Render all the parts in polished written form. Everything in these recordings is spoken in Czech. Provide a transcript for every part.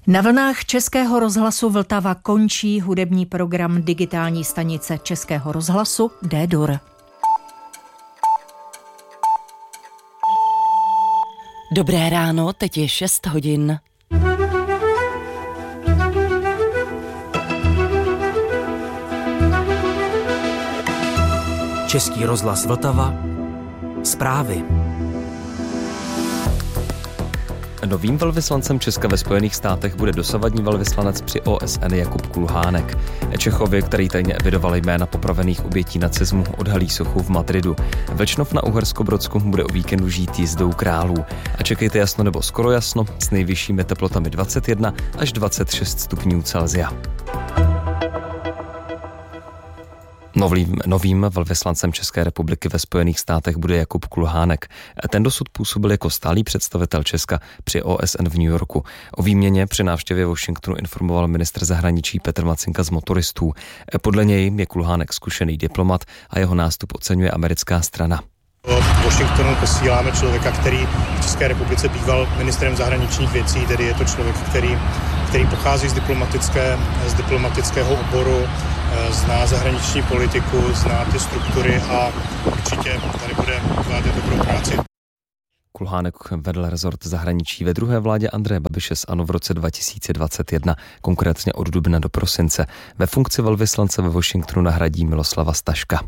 Na vlnách Českého rozhlasu Vltava končí hudební program digitální stanice Českého rozhlasu D-Dur. Dobré ráno, teď je 6 hodin. Český rozhlas Vltava. Zprávy. Novým velvyslancem Česka ve Spojených státech bude dosavadní velvyslanec při OSN Jakub Kulhánek. Čechovi, který tajně evidoval jména popravených obětí nacismu, odhalí sochu v Madridu. Vlčnov na Uherskobrodsku bude o víkendu žít jízdou králů. A čekejte jasno nebo skoro jasno s nejvyššími teplotami 21 až 26 stupňů Celsia. Novým velvyslancem České republiky ve Spojených státech bude Jakub Kulhánek. Ten dosud působil jako stálý představitel Česka při OSN v New Yorku. O výměně při návštěvě Washingtonu informoval ministr zahraničí Petr Macinka z Motoristů. Podle něj je Kulhánek zkušený diplomat a jeho nástup oceňuje americká strana. V Washingtonu posíláme člověka, který v České republice býval ministrem zahraničních věcí, tedy je to člověk, který pochází z diplomatického oboru, zná zahraniční politiku, zná ty struktury a určitě tady bude odvádět dobrou práci. Kulhánek vedl rezort zahraničí ve druhé vládě Andreje Babiše z ANO v roce 2021, konkrétně od dubna do prosince. Ve funkci velvyslance ve Washingtonu nahradí Miloslava Staška.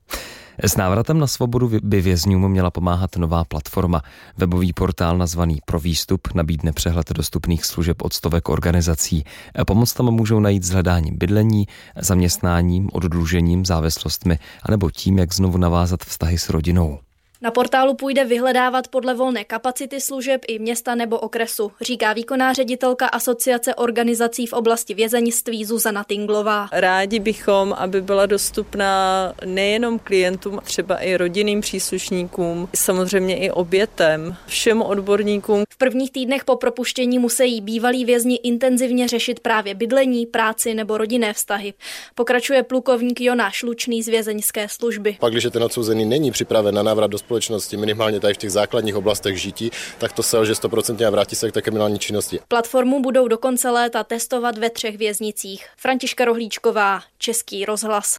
S návratem na svobodu by vězňům měla pomáhat nová platforma. Webový portál nazvaný Pro výstup nabídne přehled dostupných služeb od stovek organizací. Pomoc tam můžou najít s hledáním bydlení, zaměstnáním, oddlužením, závislostmi anebo tím, jak znovu navázat vztahy s rodinou. Na portálu půjde vyhledávat podle volné kapacity služeb i města nebo okresu, říká výkonná ředitelka Asociace organizací v oblasti vězeňství Zuzana Tinglová. Rádi bychom, aby byla dostupná nejenom klientům, třeba i rodinným příslušníkům, samozřejmě i obětem, všem odborníkům. V prvních týdnech po propuštění musí bývalí vězni intenzivně řešit právě bydlení, práci nebo rodinné vztahy. Pokračuje plukovník Jonáš Lučný z vězeňské služby. Pak, když ten odsouzený není připraven na návrat do společnosti, minimálně tady v těch základních oblastech žití, tak to selže 100% a vrátí se k té kriminální činnosti. Platformu budou do konce léta testovat ve 3 věznicích. Františka Rohlíčková, Český rozhlas.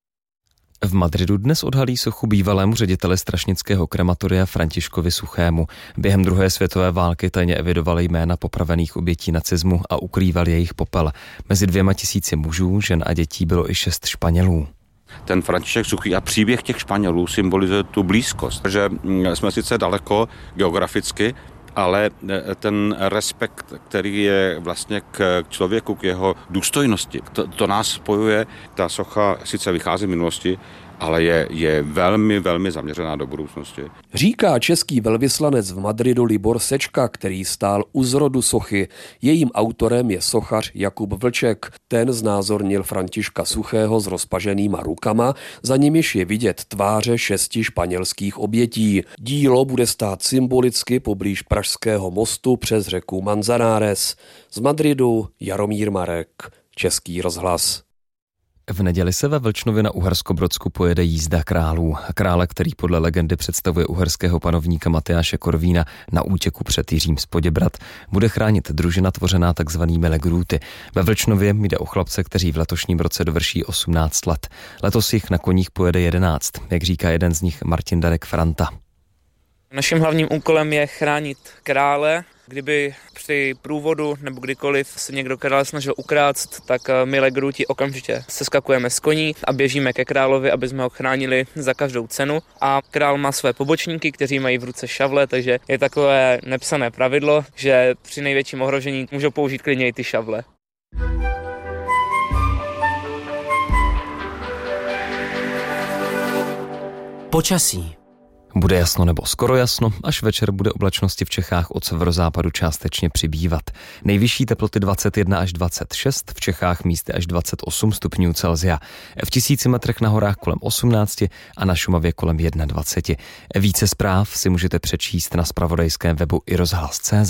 V Madridu dnes odhalí sochu bývalému řediteli strašnického krematoria Františkovi Suchému. Během druhé světové války tajně evidoval jména popravených obětí nacismu a ukrýval jejich popel. Mezi 2000 mužů, žen a dětí bylo i 6 Španělů. Ten František Suchý a příběh těch Španělů symbolizuje tu blízkost, že jsme sice daleko geograficky, ale ten respekt, který je vlastně k člověku, k jeho důstojnosti, to nás spojuje. Ta socha sice vychází z minulosti, ale je velmi, velmi zaměřená do budoucnosti. Říká český velvyslanec v Madridu Libor Sečka, který stál u zrodu sochy. Jejím autorem je sochař Jakub Vlček. Ten znázornil Františka Suchého s rozpaženýma rukama, za nimiž je vidět tváře 6 španělských obětí. Dílo bude stát symbolicky poblíž Pražského mostu přes řeku Manzanares. Z Madridu Jaromír Marek, Český rozhlas. V neděli se ve Vlčnově na Uherskobrodsku pojede jízda králů. Krále, který podle legendy představuje uherského panovníka Matyáše Korvína na útěku před Jiřím z Poděbrad, bude chránit družina tvořená takzvanými legrúty. Ve Vlčnově jde o chlapce, kteří v letošním roce dovrší 18 let. Letos jich na koních pojede 11, jak říká jeden z nich Martin Darek Franta. Naším hlavním úkolem je chránit krále. Kdyby při průvodu nebo kdykoliv se někdo krále snažil ukrást, tak my legrúti okamžitě seskakujeme z koní a běžíme ke královi, aby jsme ho chránili za každou cenu. A král má své pobočníky, kteří mají v ruce šavle, takže je takové nepsané pravidlo, že při největším ohrožení můžou použít klidně i ty šavle. Počasí. Bude jasno nebo skoro jasno, až večer bude oblačnosti v Čechách od severozápadu částečně přibývat. Nejvyšší teploty 21 až 26, v Čechách místy až 28 stupňů Celsia. V 1000 metrech na horách kolem 18 a na Šumavě kolem 21. Více zpráv si můžete přečíst na zpravodajském webu iRozhlas.cz.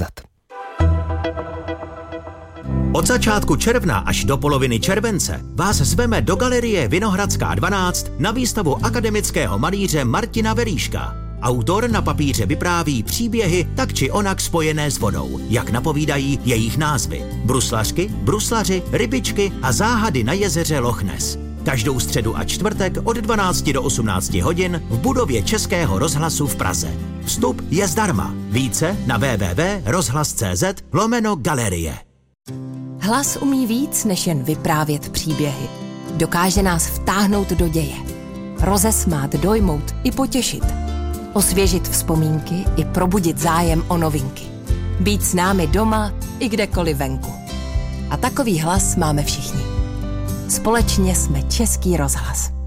Od začátku června až do poloviny července vás zveme do galerie Vinohradská 12 na výstavu akademického malíře Martina Veríška. Autor na papíře vypráví příběhy tak či onak spojené s vodou, jak napovídají jejich názvy. Bruslařky, bruslaři, rybičky a záhady na jezeře Loch Ness. Každou středu a čtvrtek od 12 do 18 hodin v budově Českého rozhlasu v Praze. Vstup je zdarma. Více na www.rozhlas.cz/galerie. Hlas umí víc, než jen vyprávět příběhy. Dokáže nás vtáhnout do děje. Rozesmát, dojmout i potěšit. Osvěžit vzpomínky i probudit zájem o novinky. Být s námi doma i kdekoliv venku. A takový hlas máme všichni. Společně jsme Český rozhlas.